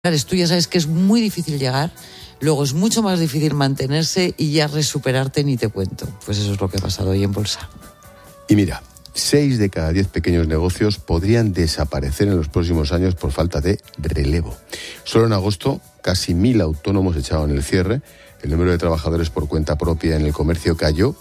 Tú ya sabes que es muy difícil llegar, luego es mucho más difícil mantenerse y ya resuperarte ni te cuento. Pues eso es lo que ha pasado hoy en bolsa. Y mira, 6 de cada 10 pequeños negocios podrían desaparecer en los próximos años por falta de relevo. Solo en agosto, casi 1.000 autónomos echaban el cierre. El número de trabajadores por cuenta propia en el comercio cayó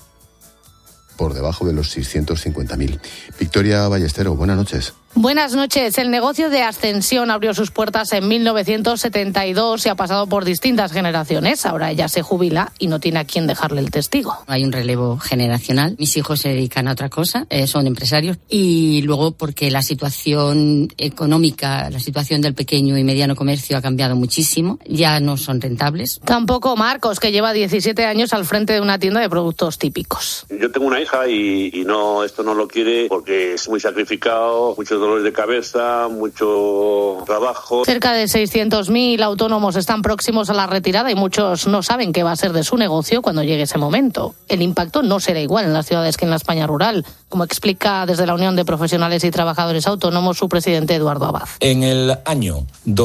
por debajo de los 650.000. Victoria Ballestero, buenas noches. Buenas noches. El negocio de Ascensión abrió sus puertas en 1972 y ha pasado por distintas generaciones. Ahora ella se jubila y no tiene a quién dejarle el testigo. Hay un relevo generacional. Mis hijos se dedican a otra cosa, son empresarios. Y luego porque la situación económica, la situación del pequeño y mediano comercio ha cambiado muchísimo. Ya no son rentables. Tampoco Marcos, que lleva 17 años al frente de una tienda de productos típicos. Yo tengo una hija y no, esto no lo quiere porque es muy sacrificado, muchos dolores de cabeza, mucho trabajo. Cerca de 600.000 autónomos están próximos a la retirada y muchos no saben qué va a ser de su negocio cuando llegue ese momento. El impacto no será igual en las ciudades que en la España rural, como explica desde la Unión de Profesionales y Trabajadores Autónomos su presidente Eduardo Abad. En el año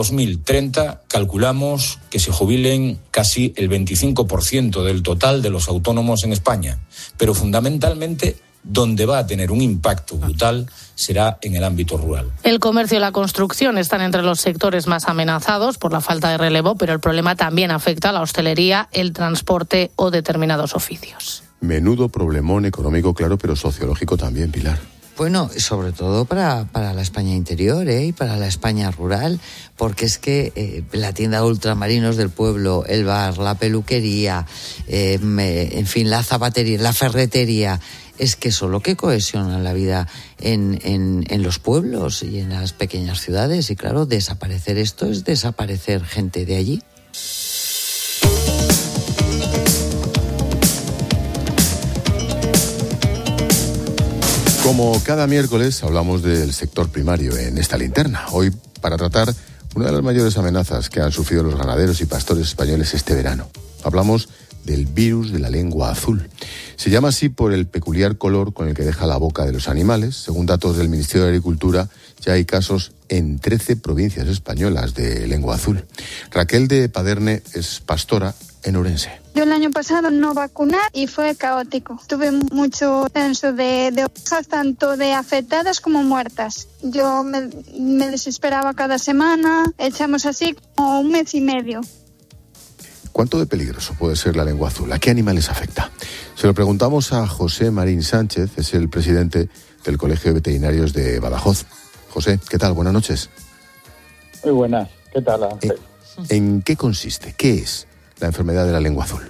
2030 calculamos que se jubilen casi el 25% del total de los autónomos en España, pero fundamentalmente donde va a tener un impacto brutal será en el ámbito rural. El comercio y la construcción están entre los sectores más amenazados por la falta de relevo, pero el problema también afecta a la hostelería, el transporte o determinados oficios. Menudo problemón económico, claro, pero sociológico también, Pilar. Bueno, sobre todo para la España interior y para la España rural, porque es que la tienda de ultramarinos del pueblo, el bar, la peluquería, en fin, la zapatería, la ferretería, es que eso es lo que cohesiona la vida en los pueblos y en las pequeñas ciudades. Y claro, desaparecer esto es desaparecer gente de allí. Como cada miércoles hablamos del sector primario en esta linterna. Hoy para tratar una de las mayores amenazas que han sufrido los ganaderos y pastores españoles este verano. Hablamos del virus de la lengua azul. Se llama así por el peculiar color con el que deja la boca de los animales. Según datos del Ministerio de Agricultura, ya hay casos en 13 provincias españolas de lengua azul. Raquel de Paderne es pastora en Ourense. Yo el año pasado no vacuné y fue caótico. Tuve mucho censo de ovejas, tanto de afectadas como muertas. Yo me desesperaba cada semana, echamos así como 1 mes y medio. ¿Cuánto de peligroso puede ser la lengua azul? ¿A qué animales afecta? Se lo preguntamos a José Marín Sánchez, es el presidente del Colegio de Veterinarios de Badajoz. José, ¿qué tal? Buenas noches. Muy buenas, ¿qué tal, Ángel? ¿En qué consiste? ¿Qué es la enfermedad de la lengua azul?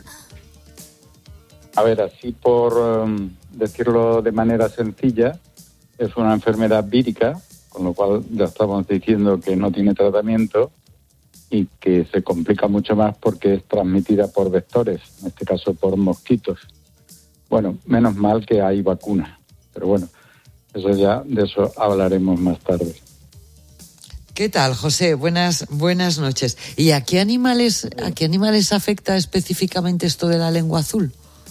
A ver, así por decirlo de manera sencilla, es una enfermedad vírica, con lo cual ya estamos diciendo que no tiene tratamiento y que se complica mucho más porque es transmitida por vectores, en este caso por mosquitos. Bueno, menos mal que hay vacuna, pero bueno, de eso hablaremos más tarde. ¿Qué tal, José? Buenas noches. ¿Y a qué animales afecta específicamente esto de la lengua azul?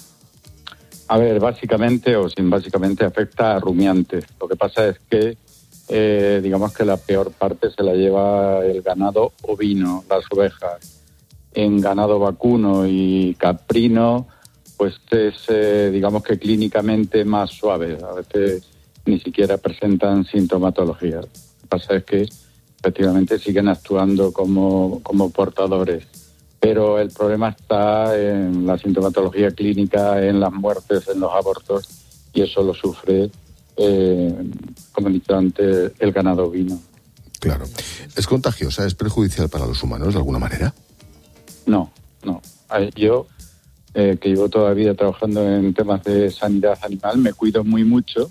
A ver, básicamente afecta a rumiantes. Lo que pasa es que digamos que la peor parte se la lleva el ganado ovino, las ovejas. En ganado vacuno y caprino, pues es, digamos que clínicamente más suave. A veces ni siquiera presentan sintomatología. Lo que pasa es que efectivamente siguen actuando como portadores. Pero el problema está en la sintomatología clínica, en las muertes, en los abortos, y eso lo sufre como he dicho antes, el ganado ovino. Claro. ¿Es contagiosa? ¿Es perjudicial para los humanos de alguna manera? No. Yo, que llevo toda la vida trabajando en temas de sanidad animal, me cuido mucho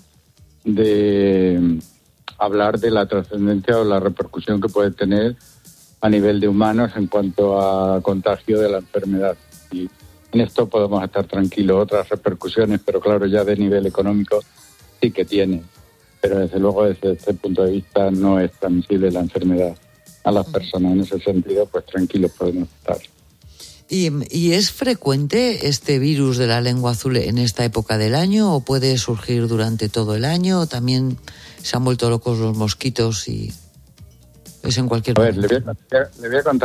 de hablar de la trascendencia o la repercusión que puede tener a nivel de humanos en cuanto a contagio de la enfermedad. Y en esto podemos estar tranquilos. Otras repercusiones, pero claro, ya de nivel económico sí que tiene. Pero desde luego desde este punto de vista no es transmisible la enfermedad a las personas. En ese sentido, pues tranquilos podemos estar. ¿Y es frecuente este virus de la lengua azul en esta época del año o puede surgir durante todo el año? ¿O también se han vuelto locos los mosquitos y...? Es en cualquier A ver, momento. le voy a contar